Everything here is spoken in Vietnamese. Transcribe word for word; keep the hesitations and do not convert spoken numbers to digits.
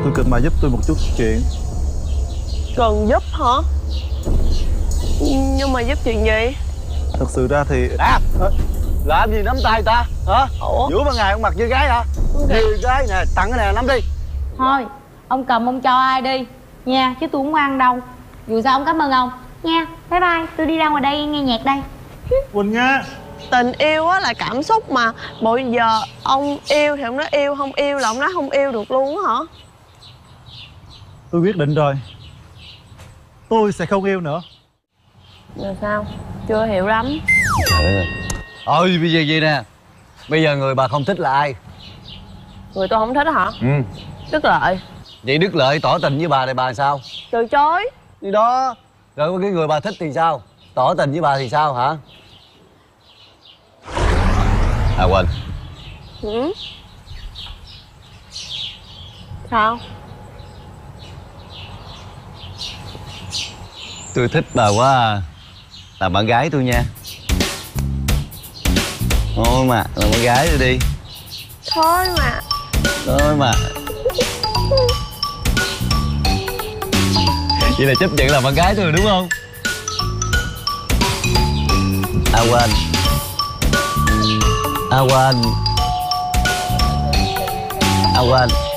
Tôi cần bà giúp tôi một chút chuyện. Cần giúp hả? Nhưng mà giúp chuyện gì? Thật sự ra thì... À, làm gì nắm tay ta hả? Ủa? Giữa ban ngày ông mặc như gái hả? Như gái nè, tặng cái này nắm đi. Thôi ông cầm ông cho ai đi nha, chứ tôi không ăn đâu. Dù sao ông cảm ơn ông nha. Bye bye, tôi đi ra ngoài đây nghe nhạc đây. Quỳnh Nga. Tình yêu á là cảm xúc mà. Bộ giờ ông yêu thì ông nói yêu, không yêu là ông nói không yêu được luôn á hả? Tôi quyết định rồi. Tôi sẽ không yêu nữa. Là sao? Chưa hiểu lắm. Trời ơi. Ôi bây giờ vậy nè. Bây giờ người bà không thích là ai? Người tôi không thích hả? Ừ. Đức Lợi. Vậy Đức Lợi tỏ tình với bà thì bà sao? Từ chối. Đi đó. Rồi cái người bà thích thì sao? Tỏ tình với bà thì sao hả? À Quỳnh. Ừ. Sao? Tôi thích bà quá à. Làm bạn gái tôi nha. Thôi mà, làm bạn gái tôi đi. Thôi mà. Thôi mà. Vậy là chấp nhận làm bạn gái tôi rồi đúng không? À Quỳnh. À Quỳnh. À Quỳnh.